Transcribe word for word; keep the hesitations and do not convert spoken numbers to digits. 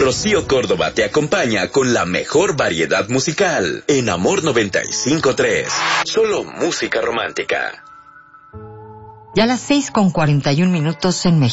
Rocío Córdoba te acompaña con la mejor variedad musical en Amor noventa y cinco punto tres. Solo música romántica. Ya a las seis con cuarenta y un minutos en México.